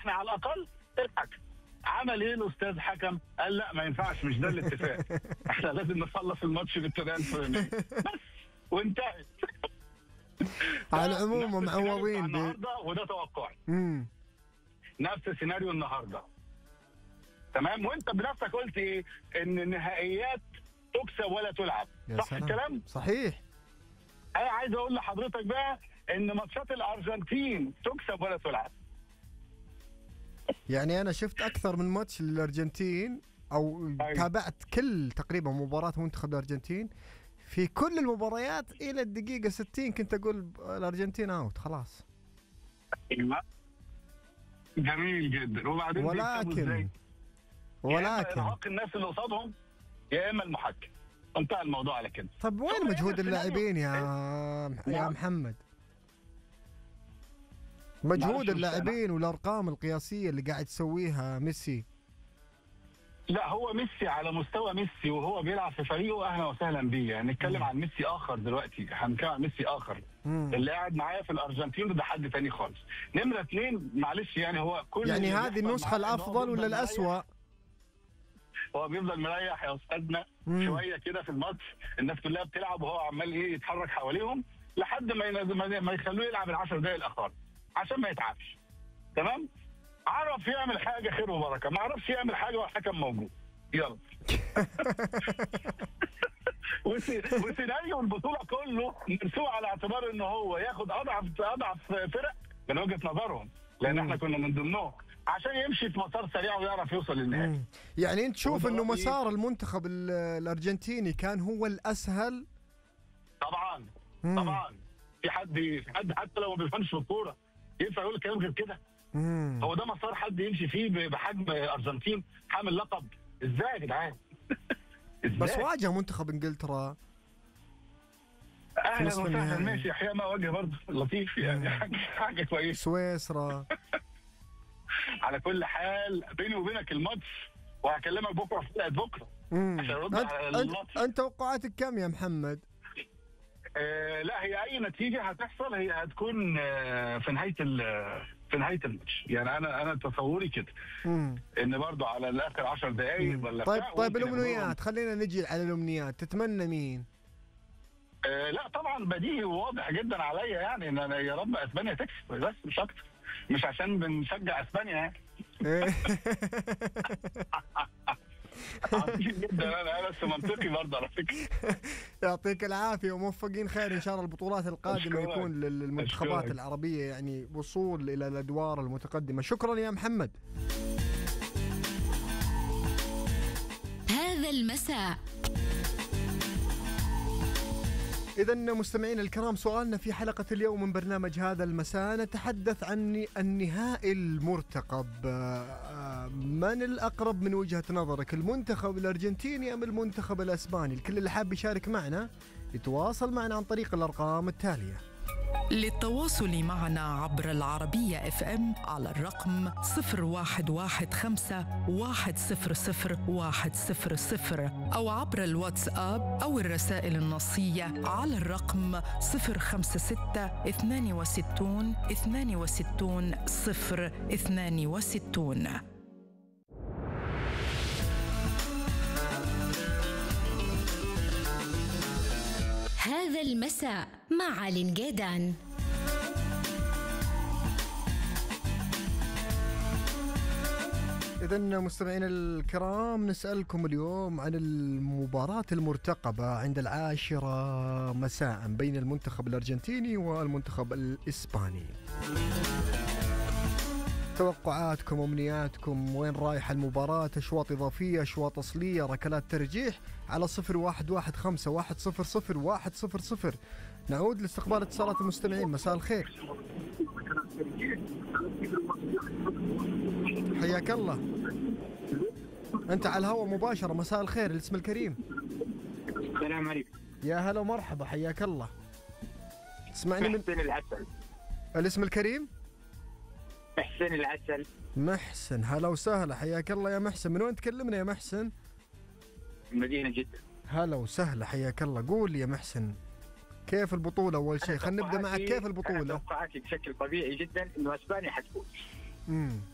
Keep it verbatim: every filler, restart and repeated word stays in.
احنا على الاقل الحكم. عمل ايه الاستاذ حكم؟ قال لا ما ينفعش، مش ده الاتفاق، احنا لازم نخلص الماتش بالطريقه الفلانيه بس، وانتهت. على العموم معوضين النهارده وده توقعي. امم نفس سيناريو النهارده. تمام. وانت بنفسك قلت ايه؟ ان النهائيات تكسب ولا تلعب. صح سلام. الكلام؟ صحيح. انا عايز اقول لحضرتك بقى ان ماتشات الارجنتين تكسب ولا تلعب. يعني انا شفت اكثر من ماتش للارجنتين، او أيوة. تابعت كل تقريبا مباراة منتخب الارجنتين. في كل المباريات الى الدقيقة ستين كنت اقول الارجنتين اوت خلاص. ايوه جميل جدا. وبعدين ولكن ولكن يا ارهاق الناس اللي قصادهم يا اما المحكم. انتهى الموضوع على كده. طب وين مجهود اللاعبين يا يا محمد؟ مجهود اللاعبين والارقام القياسيه اللي قاعد تسويها ميسي. لا هو ميسي على مستوى ميسي وهو بيلعب في فريقه اهلا وسهلا بيه. يعني نتكلم عن ميسي اخر دلوقتي، هنتكلم عن ميسي اخر مم. اللي قاعد معايا في الارجنتين ده حد تاني خالص. نمره اثنين معلش يعني هو كل يعني هذه النسخه الافضل ولا الاسوأ؟ هو بيفضل مريح يا استاذنا مم. شويه كده في الماتش، الناس كلها بتلعب وهو عمال ايه يتحرك حواليهم لحد ما ما يخلوه يلعب العشر دقائق الاخر عشان ما يتعبش. تمام؟ عرف يعمل حاجه خير وبركه، ما عرفش يعمل حاجه والحكم موجود. يلا. وسيناريو البطوله كله مرسوم على اعتبار ان هو ياخد اضعف اضعف فرق من وجهه نظرهم، لان احنا كنا من ضمنهم عشان يمشي في مسار سريع ويعرف يوصل للنهائي. يعني انت تشوف انه مسار المنتخب الارجنتيني كان هو الاسهل؟ طبعا مم. طبعا. في حد في حد حتى لو ما بيفهمش في الكوره ينفع يقول كلام غير كده؟ مم. هو ده مسار حد يمشي فيه بحجم ارجنتين حامل لقب؟ ازاي يا جدعان؟ بس واجه منتخب انجلترا اهلا وسهلا. ماشي احيانا ما واجه برضه لطيف يعني حاجه حاجه كويسه. سويسرا. على كل حال بيني وبينك الماتش وهكلمك بكره في حلقه بكره عشان ارد على الماتش. انت توقعاتك كم يا محمد؟ آه لا هي اي نتيجه هتحصل هي هتكون آه في نهايه في نهايه الماتش. يعني انا انا تصوري كده مم. ان برضو على الاخر عشر دقائق ولا طيب طيب الامنيات، خلينا نجي على الامنيات. تتمنى مين؟ آه لا طبعا بديهي وواضح جدا عليا يعني ان انا يا رب اسبانيا تكسب بس مش اكتر، مش عشان بنشجع اسبانيا يعني. عظيم جدا. انا بس منطقي برضه على فكره. يعطيك العافيه وموفقين خير ان شاء الله. البطولات القادمه يكون للمنتخبات العربيه يعني وصول الى الادوار المتقدمه. شكرا يا محمد. هذا المساء إذا مستمعين الكرام، سؤالنا في حلقة اليوم من برنامج هذا المساء نتحدث عن النهائي المرتقب. من الأقرب من وجهة نظرك، المنتخب الأرجنتيني أم المنتخب الأسباني؟ الكل اللي حاب يشارك معنا يتواصل معنا عن طريق الأرقام التالية. للتواصل معنا عبر العربية اف ام على الرقم صفر واحد واحد خمسة واحد صفر صفر واحد صفر صفر أو عبر الواتساب أو الرسائل النصية على الرقم صفر خمسة ستة اثنان وستون اثنان وستون صفر اثنان وستون. هذا المساء مع علي نقيدان. إذن مستمعينا الكرام، نسألكم اليوم عن المباراة المرتقبة عند العاشرة مساء بين المنتخب الأرجنتيني والمنتخب الإسباني. توقعاتكم، أمنياتكم، وين رايحة المباراة؟ أشواط إضافية، أشواط أصلية، ركلات ترجيح؟ على صفر واحد واحد خمسة واحد صفر صفر واحد صفر صفر. نعود لاستقبال اتصالات المستمعين. مساء الخير. حياك الله، أنت على الهواء مباشرة. مساء الخير. الاسم الكريم. السلام عليكم. يا هلا ومرحبا، حياك الله. اسمعني من محسن العسل. الاسم الكريم محسن العسل. محسن، هلا وسهلا، حياك الله يا محسن. من وين تكلمنا يا محسن؟ مدينة جدة. هلا وسهلا، حياك الله. قول يا محسن، كيف البطولة أول شيء؟ خلينا نبدأ معك. كيف البطولة؟ توقعاتي بشكل طبيعي جدا إنه أسبانيا حتفوز. امم